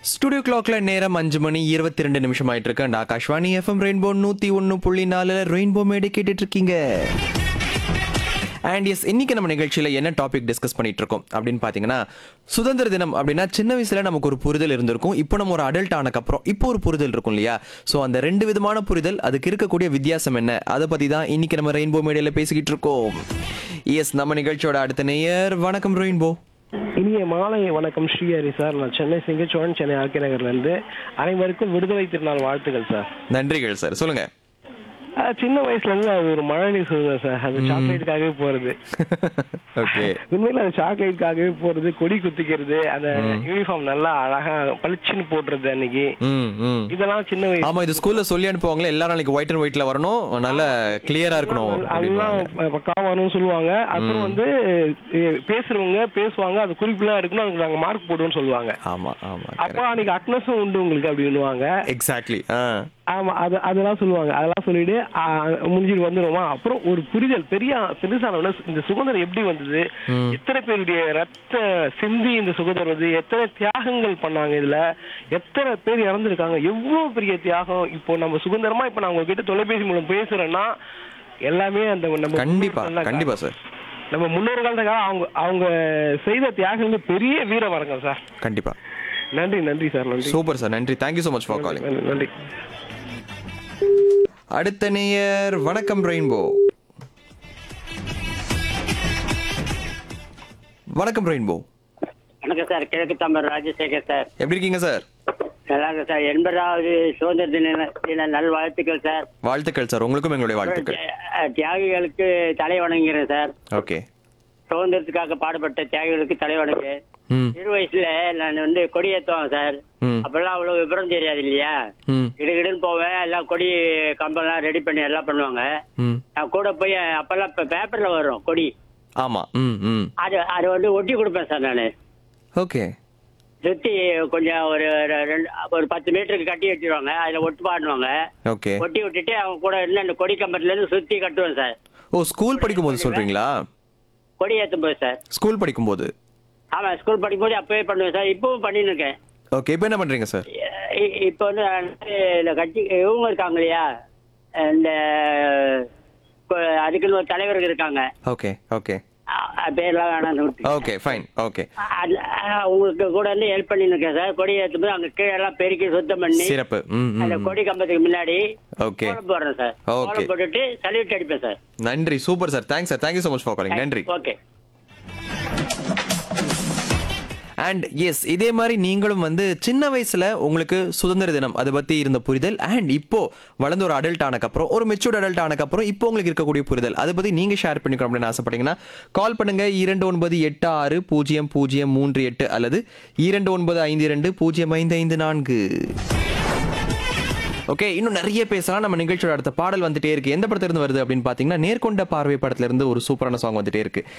Studio கிளாக்ல நேரம் 5:22 ஆயிட்டு இருக்கு. And Akashvani FM rainbow 101.4 rainbow மேடை கேட்டுட்டு இருக்கீங்க. அண்ட் எஸ், இன்னைக்கு நம்ம நிகழ்ச்சியில என்ன டாபிக் டிஸ்கஸ் பண்ணிட்டு இருக்கோம் அப்படின்னு பாத்தீங்கன்னா, சுதந்திர தினம் அப்படின்னா சின்ன வயசுல நமக்கு ஒரு புரிதல் இருந்திருக்கும். இப்போ நம்ம ஒரு அடல்ட் ஆனக்கப்புறம் இப்போ ஒரு புரிதல் இருக்கும் இல்லையா? ஸோ அந்த ரெண்டு விதமான புரிதல், அதுக்கு இருக்கக்கூடிய வித்தியாசம் என்ன, அதை பத்தி தான் இன்னைக்கு நம்ம ரெயின்போ மேடையில பேசிக்கிட்டு இருக்கோம். எஸ், நம்ம நிகழ்ச்சியோட அடுத்த நேயர். வணக்கம் ரெயின்போ. இனிய மாலை வணக்கம் ஸ்ரீஹரி சார். நான் சென்னை சிங்கச்சோழன், சென்னை ஆர்கே நகர்ல இருந்து. அனைவருக்கும் விடுதலை திருநாள் வாழ்த்துக்கள் சார். நன்றிகள் சார், சொல்லுங்க. சின்ன வயசுல இருந்து அது ஒரு மழை சொல்லுவேன் சார். அது சாக்லேட்டுக்காகவே போறது. ஓகே. உண்மையில அது சாக்லேட்டுக்காகவே போறது, கொடி குத்திக்கிறது, அந்த யூனிஃபார்ம் நல்லா அழகா பளிச்சுன்னு போடுறது அன்னைக்கு. இதெல்லாம் சின்ன வயசு. ஆமா, இது ஸ்கூல்ல சொல்லி அனுப்புவாங்களே, எல்லாரும் நாளைக்கு ஒயிட் அண்ட் ஒயிட்ல வரணும், நல்ல கிளியரா இருக்கணும், அதெல்லாம் பக்கா வரணும்னு சொல்லுவாங்க. அப்புறம் வந்து பேசுறவங்க பேசுவாங்க, அது குறிப்பெல்லாம் எடுக்கணும், அதுக்கு நாங்க மார்க் போடுவோம்னு சொல்லுவாங்க. ஆமா ஆமா. அப்போ அன்னைக்கு அட்னஸும் உண்டு உங்களுக்கு அப்படின்னுவாங்க. எக்ஸாக்ட்லி. ஆமா, அதெல்லாம் சொல்லுவாங்க. அதெல்லாம் சொல்லிட்டு முடிஞ்சிட்டு வந்துருவோமா. அப்புறம் ஒரு புரிதல் பெருசான இந்த சுதந்திரம் எப்படி வந்தது, எத்தனை பேருடைய ரத்த சிந்தி இந்த சுதந்திரம் வந்து, எத்தனை தியாகங்கள் பண்ணாங்க, இதுல எத்தனை பேர் இறந்துருக்காங்க, எவ்வளவு பெரிய தியாகம். இப்போ நம்ம சுதந்திரமா இப்ப நான் உங்ககிட்ட தொலைபேசி மூலம் பேசுறேன்னா எல்லாமே அந்த நம்ம கண்டிப்பா சார், நம்ம முன்னோர்களுக்காக அவங்க செய்த தியாகங்கள் பெரிய வீர வணக்கம் சார். கண்டிப்பா. நன்றி சார். நன்றி. சூப்பர் சார், நன்றி. Thank you so much for calling. நன்றி. அடுத்த நேயர். வணக்கம் ரெயின்போ. வணக்கம் ரெயின்போ. வணக்கம் சார். கிழக்கு தாம்பரம் ராஜசேகர் சார். எப்படி இருக்கீங்க சார்? நல்லா இருக்கு சார். 80வது சுதந்திர தின நல்வாழ்த்துக்கள் சார். வாழ்த்துக்கள் சார், உங்களுக்கும் எங்களுடைய வாழ்த்துக்கள். தியாகிகளுக்கு தலை வணங்குகிறேன் சார். ஓகே. சுதந்திரத்துக்காக பாடுபட்ட தியாகிகளுக்கு தலை வணங்கு. சிறு வயசுல நான் வந்து கொடி ஏற்றுவாங்க சார். அப்பெல்லாம் அவ்வளவு விவரம் தெரியாது இல்லையா. இடுகிடுன்னு போவேன், எல்லாம் கொடி கம்பெல்லாம் ரெடி பண்ணி எல்லாம் பண்ணுவாங்க. நான் கூட போய் அப்பெல்லாம் பேப்பர்ல வரும் கொடி. ஆமா. அது வந்து ஒட்டி கொடுப்பேன் சார் நானு. ஓகே. சுத்தி கொஞ்சம் ஒரு 10 மீட்டருக்கு கட்டி வச்சிருவாங்க. அதுல ஒட்டு பாடுவாங்க. ஓகே. ஒட்டி விட்டுட்டு அவங்க கூட இருந்து அந்த கொடி கம்பத்துல இருந்து சுத்தி கட்டுவேன் சார். ஓ, ஸ்கூல் படிக்கும் போது சொல்றீங்களா? கொடி ஏத்தும் போது சார். ஸ்கூல் படிக்கும் போது? ஆமா, ஸ்கூல் படிக்கும் போது அப்பவே பண்ணுவேன் சார். இப்பவும் பண்ணிட்டு இருக்கேன். ஓகே. இப்போ என்ன பண்றீங்க சார்? இப்ப வந்து கட்சி இவங்க இருக்காங்க இல்லையா, இந்த அதுக்குன்னு ஒரு தலைவர்கள் இருக்காங்க. Okay okay. பேர்லாம் வேணாம். Okay fine. ஓகே. உங்களுக்கு கூட வந்து ஹெல்ப் பண்ணி இருக்கேன் சார். கொடி ஏற்றும் போது அங்க கீழே எல்லாம் பெருக்கி சுத்தம் பண்ணி சிறப்பு. அந்த கொடி கம்பத்துக்கு முன்னாடி ஓகே போடுறேன் சார். போட்டுட்டு சல்யூட் அடிப்பேன் சார். நன்றி. Super sir. Thanks sir. Thank you so much for calling. நன்றி. ஓகே. அண்ட் எஸ், இதே மாதிரி நீங்களும் வந்து சின்ன வயசுல உங்களுக்கு சுதந்திர தினம் அதை பத்தி இருந்த புரிதல், அண்ட் இப்போ வளர்ந்து ஒரு அடல்ட் ஆனக்கப்புறம், ஒரு மெச்சூர்ட் அடல்ட் ஆனக்கப்புறம் இப்போ உங்களுக்கு இருக்கக்கூடிய புரிதல், அதை பத்தி நீங்க ஷேர் பண்ணிக்கணும் அப்படின்னு ஆசைப்பட்டீங்கன்னா கால் பண்ணுங்க 29860038 அல்லது 2952055554. ஓகே, இன்னும் நிறைய பேசலாம். நம்ம நிகழ்ச்சியோட அடுத்த பாடல் வந்துட்டே இருக்கு. எந்த படத்துல இருந்து வருது அப்படின்னு பாத்தீங்கன்னா, நேர்கொண்ட பார்வை படத்துல இருந்து ஒரு சூப்பரான சாங் வந்துட்டே இருக்கு.